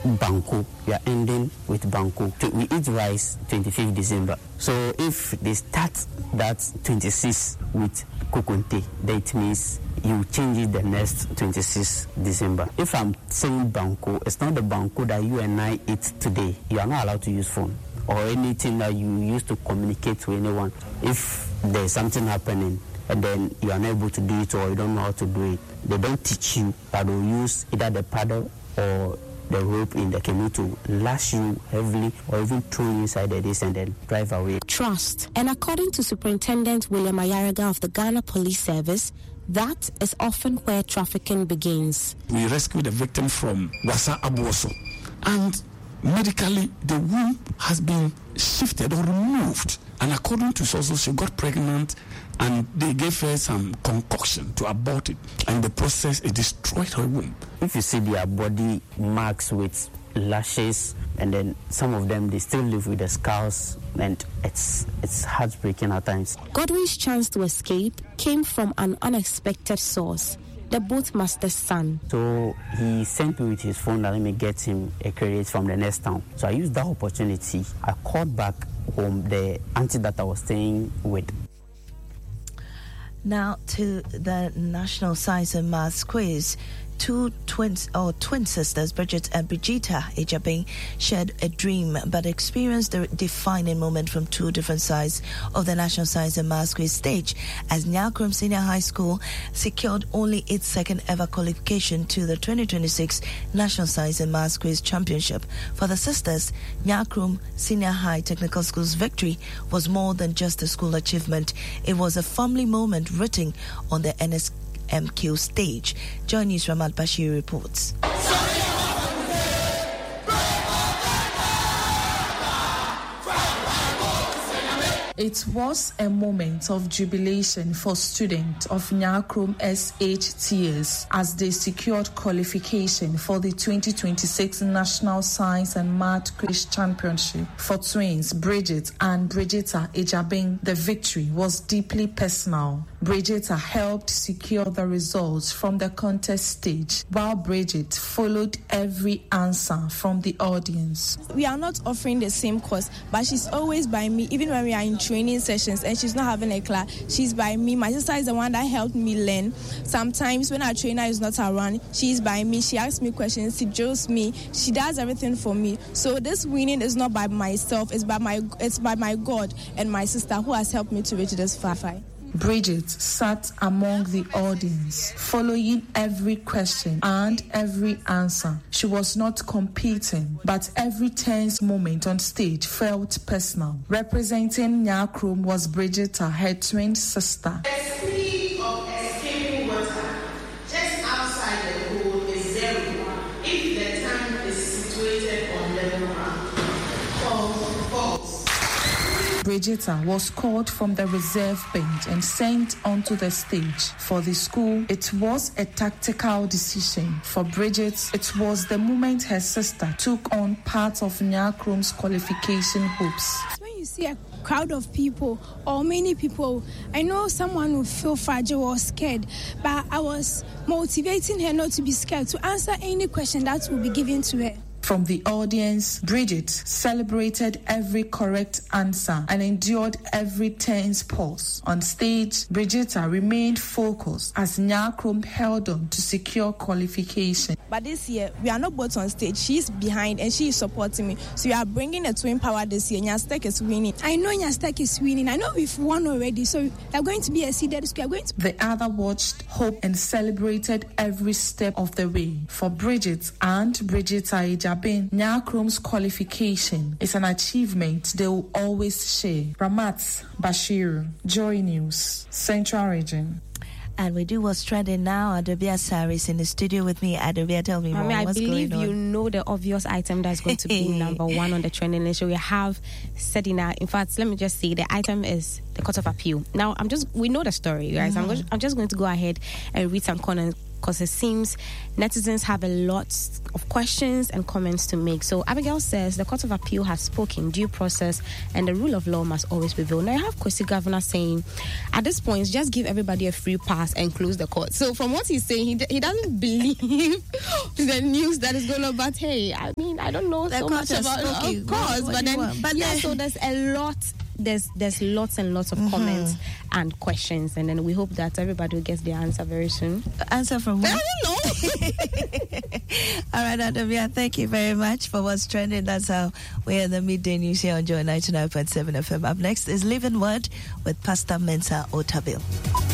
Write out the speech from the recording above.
Banku, you are ending with Banku. We eat rice 25th December. So if they start that 26 with Kukunte, that means you change it the next 26 December. If I'm saying Banku, it's not the Banku that you and I eat today. You are not allowed to use phone or anything that you use to communicate to anyone. If there's something happening and then you are not able to do it or you don't know how to do it, they don't teach you, but they'll use either the paddle or the rope in the canoe to lash you heavily or even throw you inside the dish and then drive away. Trust. And according to Superintendent William Ayaraga of the Ghana Police Service, that is often where trafficking begins. We rescued the victim from Wasa Abuoso, and medically the womb has been shifted or removed. And according to sources, she got pregnant and they gave her some concoction to abort it. And in the process, it destroyed her womb. If you see their body marks with lashes, and then some of them, they still live with the scars, and it's heartbreaking at times. Godwin's chance to escape came from an unexpected source, the boatmaster's son. So he sent me with his phone that let me get him a credit from the next town. So I used that opportunity. I called back home the auntie that I was staying with. Now to the National Science and Maths quiz. Twin sisters, Bridget and Brigitta Ejabing, shared a dream but experienced the defining moment from two different sides of the National Science and Maths quiz stage, as Nyakrum Senior High School secured only its second ever qualification to the 2026 National Science and Maths quiz championship. For the sisters, Nyakrum Senior High Technical School's victory was more than just a school achievement. It was a family moment written on the NSMQ stage. Join News Ramat Bashir reports. It was a moment of jubilation for students of Nyakrum SHTS as they secured qualification for the 2026 National Science and Math Quiz Championship. For twins Bridget and Brigitta Ejabing, the victory was deeply personal. Brigitta helped secure the results from the contest stage, while Bridget followed every answer from the audience. We are not offering the same course, but she's always by me, even when we are in training sessions and she's not having a class, she's by me. My sister is the one that helped me learn. Sometimes when our trainer is not around, she's by me. She asks me questions, she drills me, she does everything for me. So this winning is not by myself, it's by my God and my sister who has helped me to reach this far. Bridget sat among the audience, following every question and every answer. She was not competing, but every tense moment on stage felt personal. Representing Nyakrum was Brigitta, her twin sister. The speed of escaping water just outside the pool is 0 if the tank is situated on level ground. False. Brigitta was called from the reserve bench and sent onto the stage. For the school, it was a tactical decision. For Bridget, it was the moment her sister took on part of Nyakrum's qualification hopes. When you see a crowd of people or many people, I know someone will feel fragile or scared, but I was motivating her not to be scared, to answer any question that will be given to her. From the audience, Bridget celebrated every correct answer and endured every tense pause. On stage, Brigitta remained focused as Nyakrum held on to secure qualification. But this year, we are not both on stage. She's behind and she is supporting me. So we are bringing a twin power this year. Nyastek is winning. I know Nyastek is winning. I know we've won already. So we are going to be a seeded school. The other watched, hoped, and celebrated every step of the way. For Bridget and Brigitta Ejabing, Nyakrum's qualification is an achievement they will always share. Ramat Bashir, Joy News, Central Region. And we do what's trending now. Adobia Saris in the studio with me. Adobia, tell me more. What's going on? I believe you know the obvious item that's going to be number one on the trending list. So we have Sedina. In fact, let me just say the item is the Court of Appeal. Now, we know the story, guys. Mm-hmm. I'm just going to go ahead and read some because it seems netizens have a lot of questions and comments to make. So Abigail says the Court of Appeal has spoken, due process and the rule of law must always prevail. Now I have Kwesi Governor saying at this point just give everybody a free pass and close the court. So from what he's saying, he doesn't believe the news that is going on. But hey, I mean, I don't know so much about it, of course. So there's a lot. There's lots and lots of comments and questions, and then we hope that everybody will get their answer very soon. Answer from where? I don't know. All right, Adamia, thank you very much for what's trending. That's how we're in the midday news here on Joy 99.7 FM. Up next is Living Word with Pastor Mensa Otabil.